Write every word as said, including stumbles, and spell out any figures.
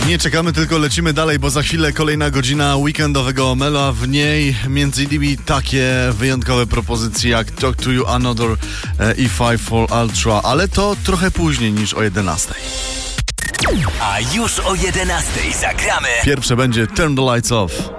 Nie czekamy, tylko lecimy dalej, bo za chwilę kolejna godzina weekendowego Mela. W niej między innymi takie wyjątkowe propozycje jak Talk to You Another i Five for Ultra, ale to trochę później niż o jedenastej. A już o jedenastej zagramy. Pierwsze będzie Turn the Lights Off.